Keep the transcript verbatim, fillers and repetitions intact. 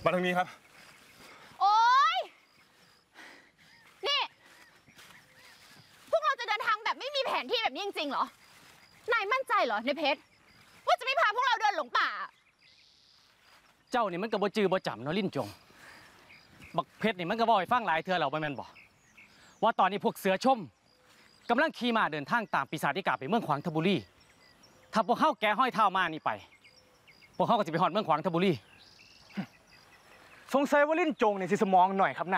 มาทางนี้ครับโอ๊ยนี่พวกเราจะเดินทางแบบไม่มีแผนที่แบบนี้จริงๆเหรอนายมั่นใจเหรอในเพชรว่าจะไม่พาพวกเราเดินหลงป่าเจ้านี่มันก็บ่จือบ่จำเนาะลิ้นจงบักเพชรนี่มันก็บ่ให้ฟังหลายเทื่อแล้วบ่แม่นบ่ว่าตอนนี้พวกเสือชมกำลังขี่ม้าเดินทางตามปีศาจที่กาไปเมืองขวางทบุรีถ้าพวกเขาแกห้อยเท้ามานี่ไปพวกเขาก็จะไปฮอดเมืองขวางทบุรีสงสัยว่าลิ้นจงเนี่ยสิสมองหน่อยครับนะ